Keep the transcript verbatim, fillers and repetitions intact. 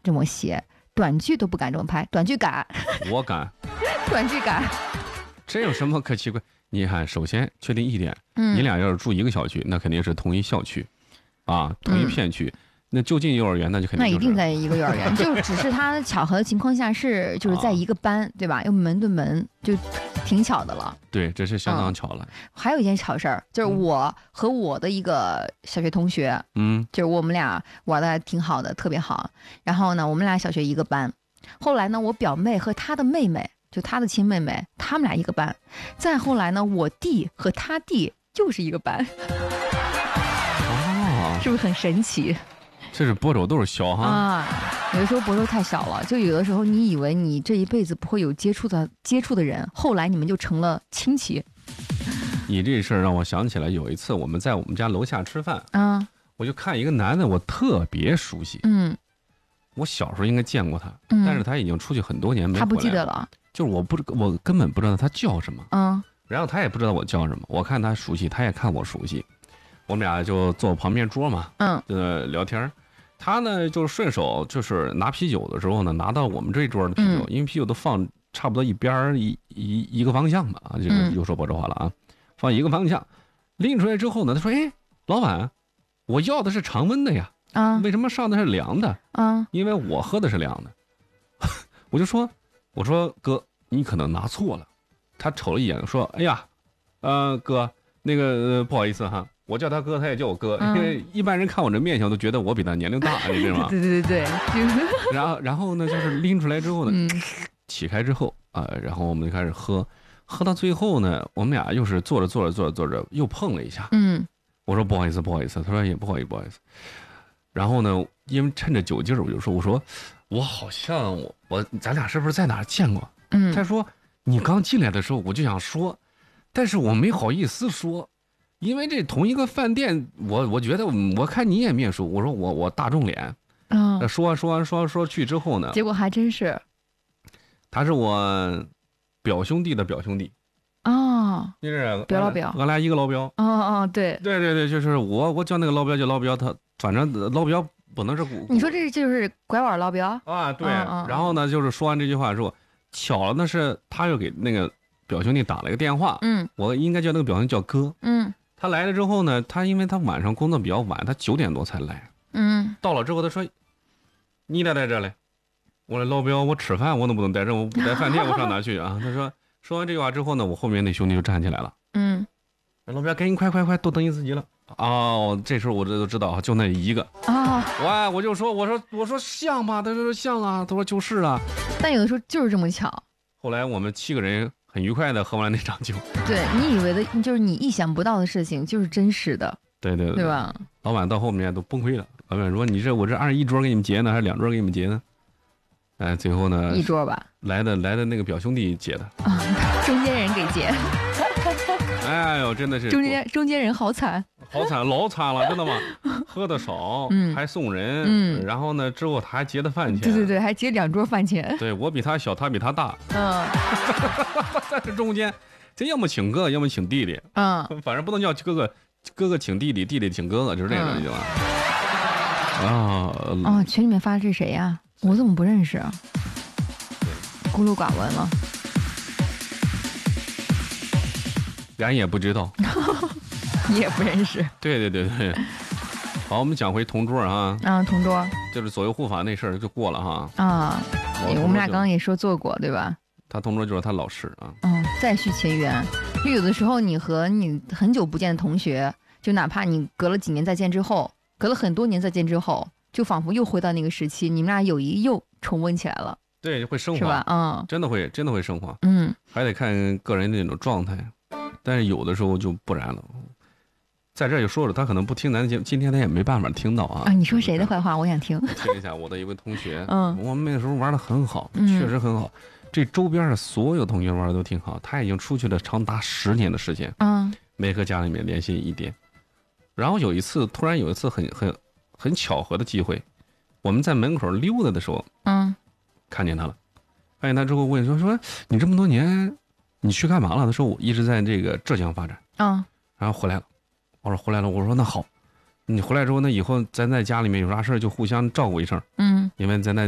这么写，短剧都不敢这么拍，短剧敢， 我敢， 短剧敢， 这有什么可奇怪？你看，首先确定一点， 嗯， 你俩要是住一个小区，那肯定是同一校区，啊，同一片区。嗯，那就近幼儿园，那就肯定、就是、 那一定在一个幼儿园，就只是他巧合的情况下是就是在一个班，啊、对吧？又门对门，就挺巧的了。 对，这是相当巧了。 嗯、还有一件巧事儿，就是我和我的一个小学同学， 嗯， 就是我们俩玩的还挺好的，特别好。然后呢，我们俩小学一个班。后来呢，我表妹和她的妹妹，就她的亲妹妹，他们俩一个班。再后来呢，我弟和他弟又是一个班。 哦， 是不是很神奇？ 这是播种都是小哈啊，有的时候播种太小了，就有的时候你以为你这一辈子不会有接触的接触的人，后来你们就成了亲戚。 你这事儿让我想起来，有一次我们在我们家楼下吃饭， 啊， 我就看一个男的，我特别熟悉， 嗯， 我小时候应该见过他， 嗯， 但是他已经出去很多年没回来了， 他不记得了， 就是我不我根本不知道他叫什么， 嗯， 然后他也不知道我叫什么，我看他熟悉，他也看我熟悉，我们俩就坐旁边桌嘛， 嗯， 就聊天。他呢，就是顺手就是拿啤酒的时候呢，拿到我们这一桌的啤酒，嗯、因为啤酒都放差不多一边一一一个方向吧，啊，就是又说播这话了啊，嗯、放一个方向，拎出来之后呢，他说：“哎，老板，我要的是常温的呀， 啊， 为什么上的是凉的？ 啊， 因为我喝的是凉的。”我就说：“我说哥，你可能拿错了。”他瞅了一眼，说：“哎呀，呃，哥，那个、呃、不好意思哈。”我叫他哥，他也叫我哥， 嗯、 因为一般人看我这面相都觉得我比他年龄大，你知道吗？ 对对对对。 然后，然后呢，就是拎出来之后呢， 嗯、 起开之后啊、呃，然后我们就开始喝，喝到最后呢，我们俩又是坐着坐着坐着坐着又碰了一下。 嗯， 我说不好意思不好意思，他说也不好意思不好意思。然后呢，因为趁着酒劲儿，我就说我说我好像我我咱俩是不是在哪儿见过？ 嗯， 他说你刚进来的时候我就想说，但是我没好意思说。因为这同一个饭店，我我觉得我看你也面熟，我说我我大众脸， 啊、 嗯，说完说完说完说去之后呢， 结果还真是， 他是我表兄弟的表兄弟， 哦， 就是表老表， 俺俩一个老表， 哦哦对， 对对对，就是我我叫那个老表叫老表，他反正老表不能是古， 你说这就是拐弯老表啊，对， 嗯嗯、 然后呢，就是说完这句话之后，巧了，那是他又给那个表兄弟打了一个电话， 嗯， 我应该叫那个表兄弟叫哥， 嗯。 他来了之后呢，他因为他晚上工作比较晚，他九点多才来。 嗯， 到了之后他说：“你咋在这嘞？”我说：“老表，我吃饭我能不能在这？我不在饭店我上哪去啊？”他说：“说完这句话之后呢，我后面那兄弟就站起来了。 嗯， 老表，赶紧快快快，都等你自己了。哦，这时候我这都知道，就那一个啊。 哇，我就说，我说我说像吧，他说像啊，他说就是啊。 但有的时候就是这么巧。 后来我们七个人很愉快的喝完那场酒。 对，你以为的就是你意想不到的事情，就是真实的。 对对对， 对吧？ 老板到后面都崩溃了。老板说：“你这我这按一桌给你们结呢，还是两桌给你们结呢？”哎，最后呢， 一桌吧。 来的来的那个表兄弟结的啊，中间人给结。 哎呦，真的是中间中间人好惨， 好惨，老惨了，真的吗？喝的少， 嗯， 还送人， 嗯， 然后呢，之后他还结的饭钱， 对对对，还结两桌饭钱。 对我比他小，他比他大， 嗯， 在这中间，这要么请哥，要么请弟弟， 嗯， 反正不能叫哥哥，哥哥请弟弟，弟弟请哥哥，就是这个，你知道吗？啊哦，群里面发的是谁呀？我怎么不认识啊？孤陋寡闻了。 咱也不知道， 你也不认识。 对对对对，好，我们讲回同桌啊。 啊，同桌就是左右护法那事儿就过了哈。 啊，我们俩刚刚也说做过，对吧？ 他同桌就是他老师啊。 嗯，再续前缘。就有的时候你和你很久不见的同学，就哪怕你隔了几年再见之后，隔了很多年再见之后，就仿佛又回到那个时期，你们俩友谊又重温起来了。 对，会升华， 是吧？嗯， 真的会，真的会升华。 嗯， 还得看个人的那种状态。但是有的时候就不然了，在这就说了，他可能不听咱的节目，今天他也没办法听到啊。 啊，你说谁的坏话？我想听。 听一下我的一位同学， 嗯， 我们那时候玩的很好，确实很好。嗯、这周边的所有同学玩的都挺好，他已经出去了长达十年的时间， 嗯， 没和家里面联系一点。然后有一次，突然有一次很很很巧合的机会，我们在门口溜达的时候， 嗯， 看见他了，看见他之后问说说你这么多年。你去干嘛了？他说我一直在这个浙江发展， 嗯， 然后回来了。我说回来了，我说那好，你回来之后，那以后咱在家里面有啥事就互相照顾一声， 嗯， 因为咱在。